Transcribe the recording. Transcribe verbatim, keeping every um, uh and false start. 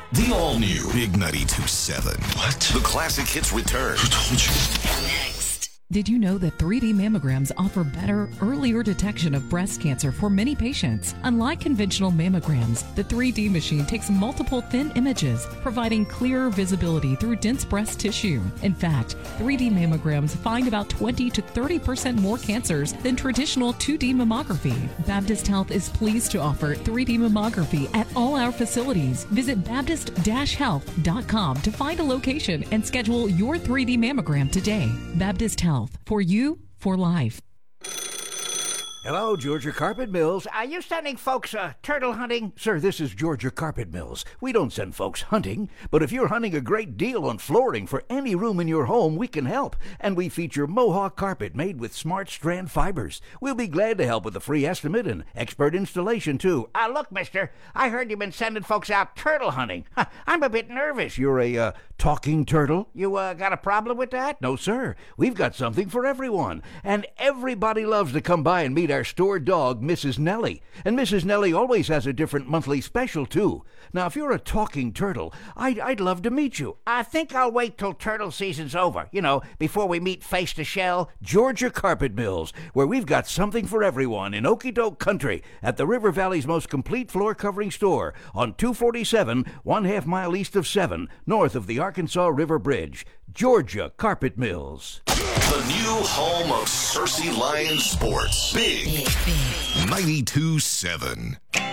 The all-new Big ninety-two point seven. What? The classic hits return. Who told you? Next. Did you know that three D mammograms offer better, earlier detection of breast cancer for many patients? Unlike conventional mammograms, the three D machine takes multiple thin images, providing clearer visibility through dense breast tissue. In fact, three D mammograms find about twenty to thirty percent more cancers than traditional two D mammography. Baptist Health is pleased to offer three D mammography at all our facilities. Visit baptist dash health dot com to find a location and schedule your three D mammogram today. Baptist Health. For you, for life. Hello, Georgia Carpet Mills. Are you sending folks uh, turtle hunting? Sir, this is Georgia Carpet Mills. We don't send folks hunting, but if you're hunting a great deal on flooring for any room in your home, we can help. And we feature Mohawk carpet made with smart strand fibers. We'll be glad to help with a free estimate and expert installation, too. Ah, uh, look, mister, I heard you've been sending folks out turtle hunting. I'm a bit nervous. You're a uh, talking turtle? You uh, got a problem with that? No, sir. We've got something for everyone. And everybody loves to come by and meet our store dog, Missus Nellie. And Missus Nellie always has a different monthly special, too. Now, if you're a talking turtle, I'd, I'd love to meet you. I think I'll wait till turtle season's over, you know, before we meet face to shell. Georgia Carpet Mills, where we've got something for everyone in Okie-doke country at the River Valley's most complete floor covering store on two forty-seven, one half mile east of seven, north of the Arkansas River Bridge. Georgia Carpet Mills. The new home of Searcy Lions sports. Big, Big, Big. ninety-two point seven.